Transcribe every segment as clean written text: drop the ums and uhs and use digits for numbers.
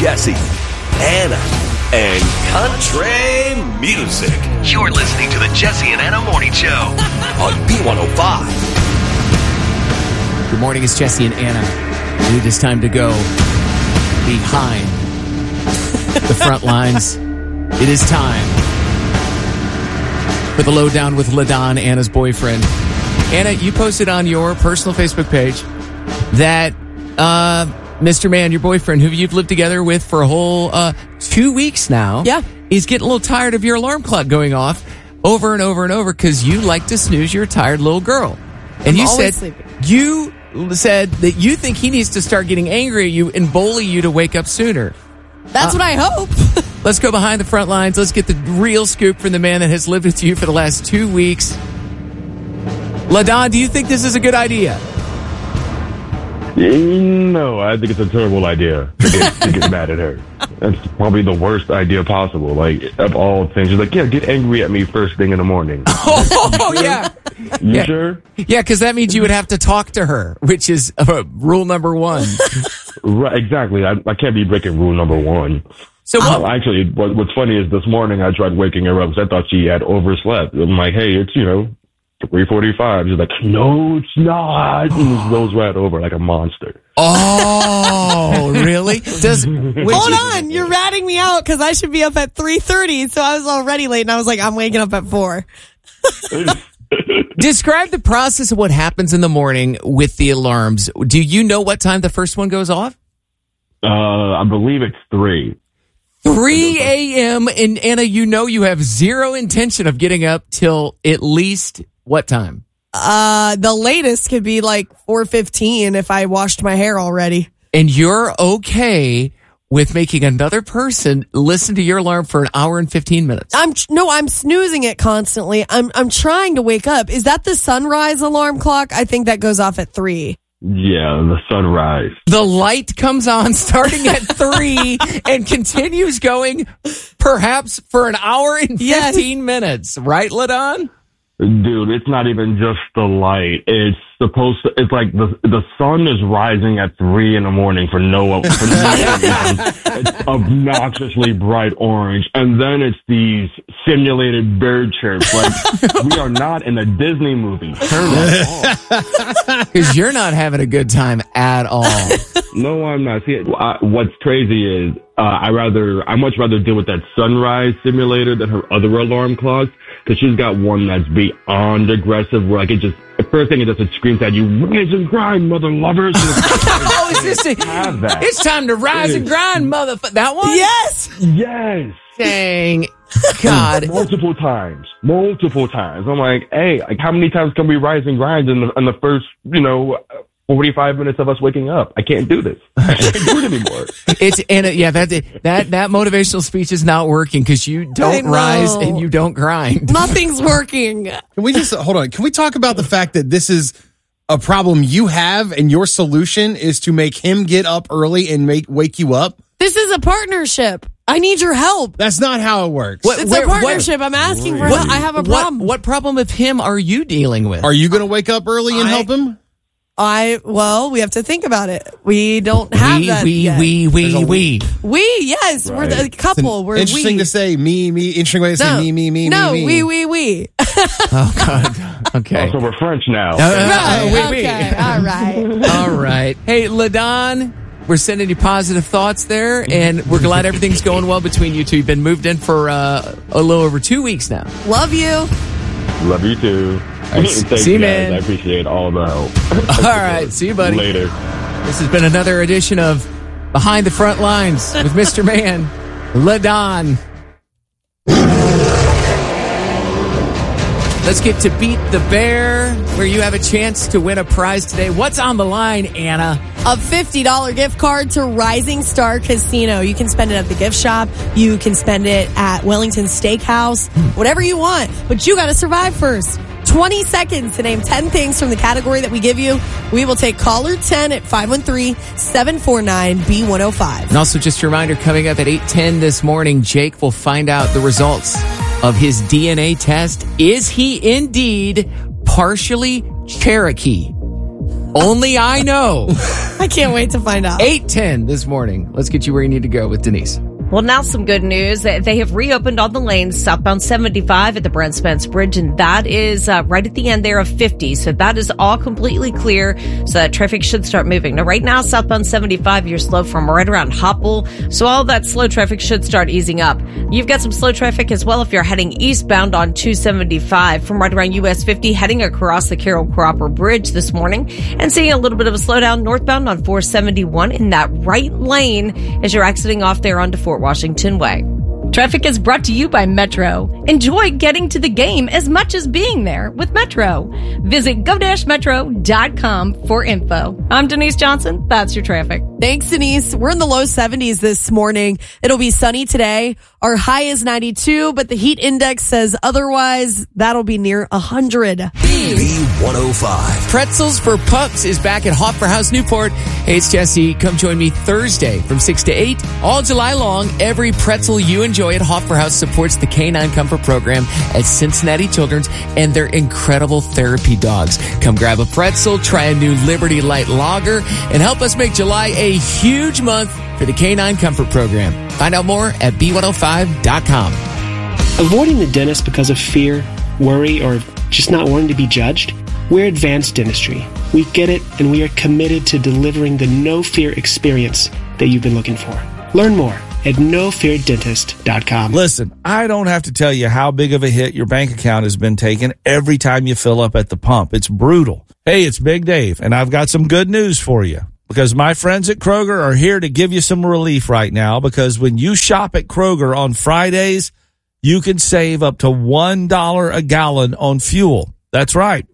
Jesse, Anna, and country music. You're listening to the Jesse and Anna Morning Show on B105. Good morning, it's Jesse and Anna. It is time to go behind the front lines. It is time for the lowdown with LaDon, Anna's boyfriend. Anna, you posted on your personal Facebook page that Mr. Man, your boyfriend, who you've lived together with for a whole 2 weeks now, is getting a little tired of your alarm clock going off over and over and over because you like to snooze your tired little girl. And you said that you think he needs to start getting angry at you and bully you to wake up sooner. That's what I hope. Let's go behind the front lines. Let's get the real scoop from the man that has lived with you for the last 2 weeks. LaDon, do you think this is a good idea? No, I think it's a terrible idea to get mad at her. That's probably the worst idea possible. Like, of all things, she's like, yeah, get angry at me first thing in the morning. Oh, yeah. You sure? Yeah, because that means you would have to talk to her, which is rule number one. Right, exactly. I can't be breaking rule number one. So actually, what's funny is this morning I tried waking her up because I thought she had overslept. I'm like, hey, it's, 3:45. She's like, no, it's not. And just rolls right over like a monster. Oh, really? Hold on. You're ratting me out because I should be up at 3:30. So I was already late and I was like, I'm waking up at 4. Describe the process of what happens in the morning with the alarms. Do you know what time the first one goes off? I believe it's 3. 3 a.m. And Anna, you have zero intention of getting up till at least what time? The latest could be like 4:15 if I washed my hair already. And you're okay with making another person listen to your alarm for an hour and 15 minutes? I'm snoozing it constantly. I'm trying to wake up. Is that the sunrise alarm clock? I think that goes off at 3. Yeah, the sunrise. The light comes on starting at 3 and continues going perhaps for an hour and 15 minutes. Right, LaDon? Dude, it's not even just the light. It's like the sun is rising at 3 in the morning for no reason. It's obnoxiously bright orange. And then it's these simulated bird chirps. Like, we are not in a Disney movie. Turn that off. Because you're not having a good time at all. No, I'm not. See, what's crazy is I much rather deal with that sunrise simulator than her other alarm clocks. Because she's got one that's beyond aggressive, where the first thing it does, it screams at you, rise and grind, mother lovers. Oh, it's time to rise and grind, motherfucker. That one? Yes. Dang. God. Multiple times. I'm like, hey, how many times can we rise and grind in the first, 45 minutes of us waking up? I can't do this. I can't do it anymore. That motivational speech is not working because you don't rise and you don't grind. Nothing's working. Can we just hold on? Can we talk about the fact that this is a problem you have and your solution is to make him get up early and wake you up? This is a partnership. I need your help. That's not how it works. It's a partnership. I'm asking for help. I have a problem. What problem of him are you dealing with? Are you going to wake up early and help him? We have to think about it. We don't have that yet. We, yes. We're the couple. We're interesting to say me. Interesting way to say me. No, me. we. Oh, God. Okay. Oh, so we're French now. Okay. All right. Hey, LaDon, we're sending you positive thoughts there, and we're glad everything's going well between you two. You've been moved in for a little over 2 weeks now. Love you. Love you too. See you, man. I appreciate all the help. All right. See you, buddy. Later. This has been another edition of Behind the Front Lines with Mr. Man, LaDon. Let's get to Beat the Bear, where you have a chance to win a prize today. What's on the line, Anna? A $50 gift card to Rising Star Casino. You can spend it at the gift shop. You can spend it at Wellington Steakhouse. Whatever you want. But you got to survive first. 20 seconds to name 10 things from the category that we give you. We will take caller 10 at 513-749-B105. And also just a reminder, coming up at 8:10 this morning, Jake will find out the results of his DNA test. Is he indeed partially Cherokee? Only I know. I can't wait to find out. 8:10 this morning. Let's get you where you need to go with Denise. Well, now some good news. They have reopened all the lanes southbound 75 at the Brent Spence Bridge, and that is right at the end there of 50. So that is all completely clear, so that traffic should start moving. Now, right now, southbound 75, you're slow from right around Hopple, so all that slow traffic should start easing up. You've got some slow traffic as well if you're heading eastbound on 275 from right around US 50, heading across the Carroll Cropper Bridge this morning, and seeing a little bit of a slowdown northbound on 471 in that right lane as you're exiting off there onto Fort Washington Way. Traffic is brought to you by Metro. Enjoy getting to the game as much as being there with Metro. Visit go-metro.com for info. I'm Denise Johnson. That's your traffic. Thanks, Denise. We're in the low 70s this morning. It'll be sunny today. Our high is 92, but the heat index says otherwise. That'll be near 100. B105. Pretzels for Pups is back at Hoffer House Newport. Hey, it's Jesse. Come join me Thursday from 6 to 8. All July long, every pretzel you enjoy at Hoffer House supports the Canine Comfort Program at Cincinnati Children's and their incredible therapy dogs. Come grab a pretzel, try a new Liberty Light Lager, and help us make July a huge month for the Canine Comfort Program. Find out more at B105.com. Avoiding the dentist because of fear, worry, or just not wanting to be judged? We're Advanced Dentistry. We get it, and we are committed to delivering the no-fear experience that you've been looking for. Learn more at nofeardentist.com. Listen, I don't have to tell you how big of a hit your bank account has been taking every time you fill up at the pump. It's brutal. Hey, it's Big Dave, and I've got some good news for you. Because my friends at Kroger are here to give you some relief right now, because when you shop at Kroger on Fridays, you can save up to $1 a gallon on fuel. That's right,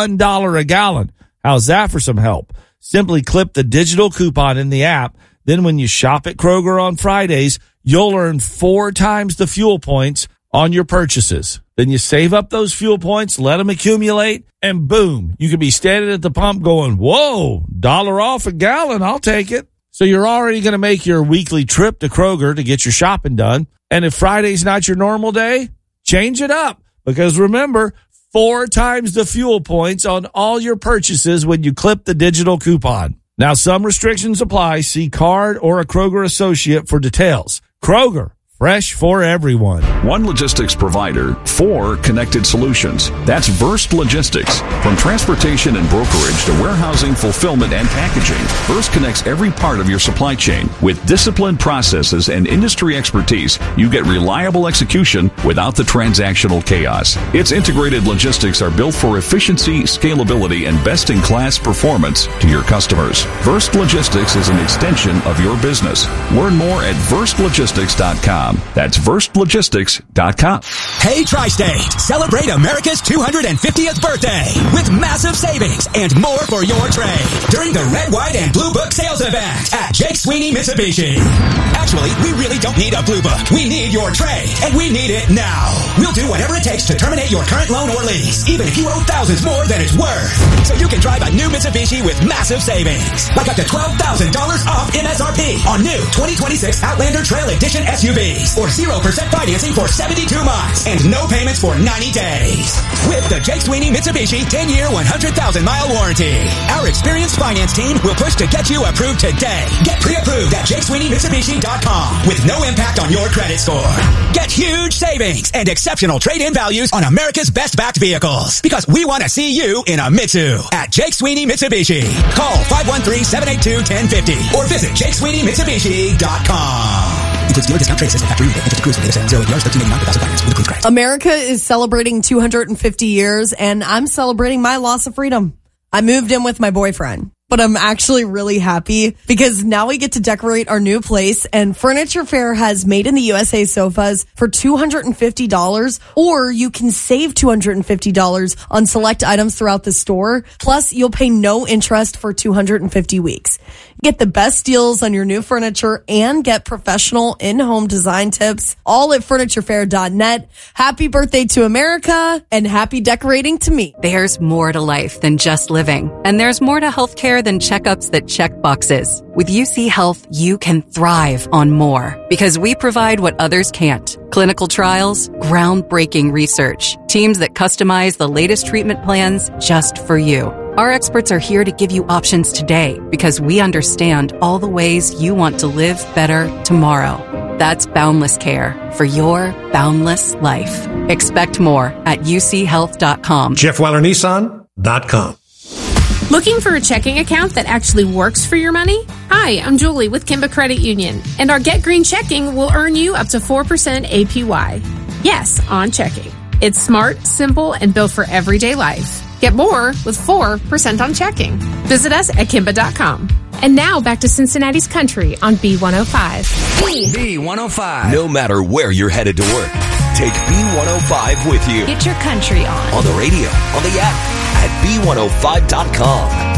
$1 a gallon. How's that for some help? Simply clip the digital coupon in the app. Then when you shop at Kroger on Fridays, you'll earn 4 times the fuel points on your purchases. Then you save up those fuel points, let them accumulate, and boom, you could be standing at the pump going, whoa, $1 off a gallon, I'll take it. So you're already going to make your weekly trip to Kroger to get your shopping done. And if Friday's not your normal day, change it up. Because remember, 4 times the fuel points on all your purchases when you clip the digital coupon. Now, some restrictions apply. See card or a Kroger associate for details. Kroger, fresh for everyone. One logistics provider, 4 connected solutions. That's Verst Logistics. From transportation and brokerage to warehousing, fulfillment, and packaging, Verst connects every part of your supply chain. With disciplined processes and industry expertise, you get reliable execution without the transactional chaos. Its integrated logistics are built for efficiency, scalability, and best-in-class performance to your customers. Verst Logistics is an extension of your business. Learn more at verstlogistics.com. That's verstlogistics.com. Hey, Tri-State, celebrate America's 250th birthday with massive savings and more for your trade during the Red, White, and Blue Book sales event at Jake Sweeney Mitsubishi. Actually, we really don't need a Blue Book. We need your trade, and we need it now. We'll do whatever it takes to terminate your current loan or lease, even if you owe thousands more than it's worth. So you can drive a new Mitsubishi with massive savings, like up to $12,000 off MSRP on new 2026 Outlander Trail Edition SUVs. Or 0% financing for 72 months and no payments for 90 days. With the Jake Sweeney Mitsubishi 10-year, 100,000-mile warranty. Our experienced finance team will push to get you approved today. Get pre-approved at JakeSweeneyMitsubishi.com with no impact on your credit score. Get huge savings and exceptional trade-in values on America's best-backed vehicles, because we want to see you in a Mitsu at Jake Sweeney Mitsubishi. Call 513-782-1050 or visit JakeSweeneyMitsubishi.com. Includes dealer discount, trade assistant, factory rebate, and cruise with data set 0 APRs, 1389 per thousand finance with approved credit. America is celebrating 250 years, and I'm celebrating my loss of freedom. I moved in with my boyfriend, but I'm actually really happy because now we get to decorate our new place, and Furniture Fair has made in the USA sofas for $250, or you can save $250 on select items throughout the store. Plus, you'll pay no interest for 250 weeks. Get the best deals on your new furniture and get professional in-home design tips, all at FurnitureFair.net. Happy birthday to America and happy decorating to me. There's more to life than just living, and there's more to healthcare than checkups that check boxes. With UC Health, you can thrive on more because we provide what others can't. Clinical trials, groundbreaking research, teams that customize the latest treatment plans just for you. Our experts are here to give you options today because we understand all the ways you want to live better tomorrow. That's Boundless Care for your boundless life. Expect more at uchealth.com. JeffWeilerNissan.com. Looking for a checking account that actually works for your money? Hi, I'm Julie with Kimba Credit Union, and our Get Green checking will earn you up to 4% APY. Yes, on checking. It's smart, simple, and built for everyday life. Get more with 4% on checking. Visit us at Kimba.com. And now back to Cincinnati's Country on B105. B105. No matter where you're headed to work, take B105 with you. Get your country on. On the radio, on the app, at B105.com.